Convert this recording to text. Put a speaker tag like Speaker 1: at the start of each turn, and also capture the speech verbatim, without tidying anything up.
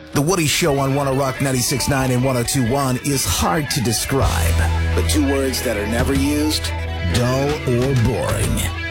Speaker 1: The Woody Show on one oh Rock ninety-six point nine and one oh two point one is hard to describe, but two words that are never used, dull or boring.